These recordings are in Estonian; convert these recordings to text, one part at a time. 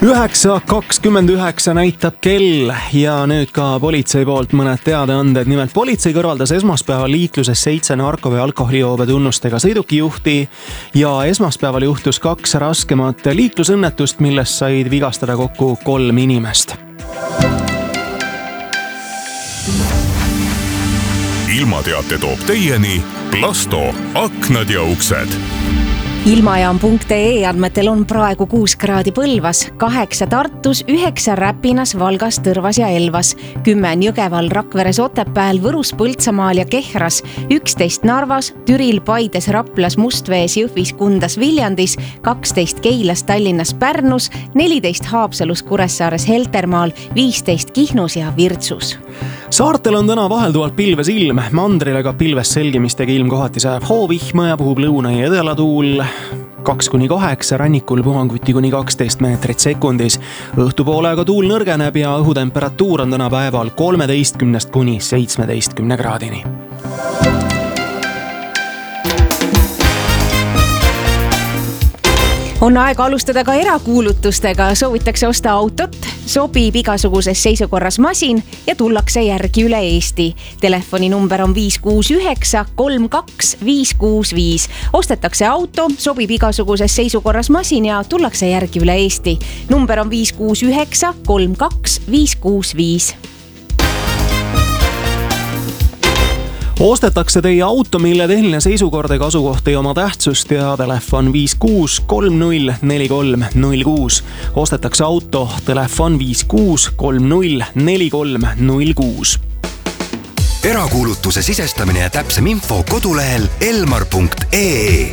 9:29 näitab kell ja nüüd ka politsei poolt mõned teadaanded. Nimelt politsei kõrvaldas esmaspäeval liikluses 7 narko- või alkoholijoobe tunnustega sõidukijuhti ja esmaspäeval juhtus 2 raskemat liiklusõnnetust, millest said vigastada kokku 3 inimest. Ilmateate toob teieni Plasto aknad ja uksed. Ilmajaam.ee andmetel on praegu 6 kraadi Põlvas, 8 Tartus, 9 Räpinas, Valgas, Tõrvas ja Elvas, 10 Jõgeval, Rakveres, Otepääl, Võrus, Põltsamaal ja Kehras, 11 Narvas, Türil, Paides, Raplas, Mustvees, Jõhvis, Kundas, Viljandis, 12 Keilas, Tallinnas, Pärnus, 14 Haapsalus, Kuressaares, Heltermaal, 15 Kihnus ja Virtsus. Saartel on täna vahelduvalt pilves ilm, mandrile ka pilves selgimistega ilm kohati sajab hoovihma ja puhub lõuna- ja edalatuul 2-8, rannikul puhanguti kuni 12 meetrit sekundis. Õhtupoolega tuul nõrgeneb ja õhutemperatuur on täna päeval 13 kuni 17 kraadini. On aega alustada ka erakuulutustega, soovitakse osta autot, sobib igasuguses seisukorras masin ja tullakse järgi üle Eesti. Telefoninumber on 569 32 565. Ostetakse auto, sobib igasuguses seisukorras masin ja tullakse järgi üle Eesti. Number on 569 32 565. Ostetakse teie auto, mille tehniline seisukord ega asukoht ei oma tähtsust ja telefon 56 30 43 06. Ostetakse auto, telefon 56 30 43 06. Erakuulutuse sisestamine ja täpsem info kodulehel elmar.ee.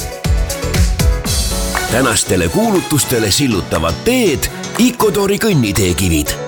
Tänastele kuulutustele sillutavad teed Icodori kõnniteekivid.